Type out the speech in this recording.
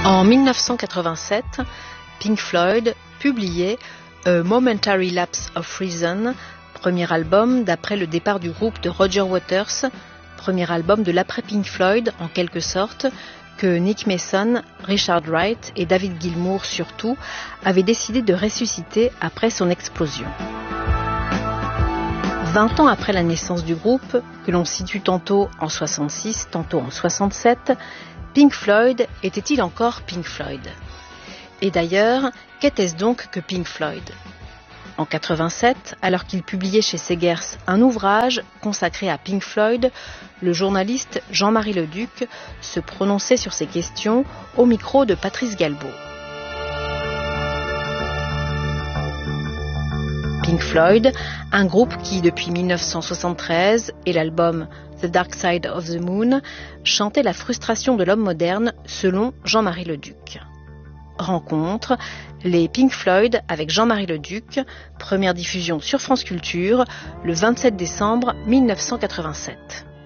En 1987, Pink Floyd publiait A Momentary Lapse of Reason, premier album d'après le départ du groupe de Roger Waters, premier album de l'après Pink Floyd en quelque sorte, que Nick Mason, Richard Wright et David Gilmour surtout avaient décidé de ressusciter après son explosion. 20 ans après la naissance du groupe, que l'on situe tantôt en 66, tantôt en 67, Pink Floyd était-il encore Pink Floyd ? Et d'ailleurs, qu'était-ce donc que Pink Floyd ? En 87, alors qu'il publiait chez Segers un ouvrage consacré à Pink Floyd, le journaliste Jean-Marie Leduc se prononçait sur ces questions au micro de Patrice Galbaud. Pink Floyd, un groupe qui, depuis 1973 et l'album The Dark Side of the Moon, chantait la frustration de l'homme moderne selon Jean-Marie Leduc. Rencontre, les Pink Floyd avec Jean-Marie Leduc, première diffusion sur France Culture, le 27 décembre 1987.